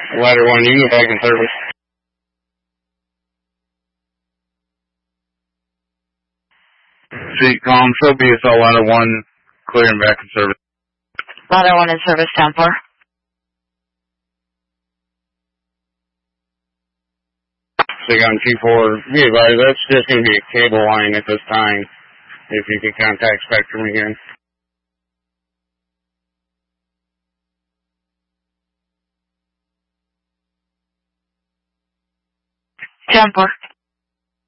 Ladder 1, you get back in service. Seat calm, so be it's all Ladder 1, clear and back in service. Ladder 1 in service, 10-4. Sig on 2-4, be advised, that's just going to be a cable line at this time, if you could contact Spectrum again. 10-4.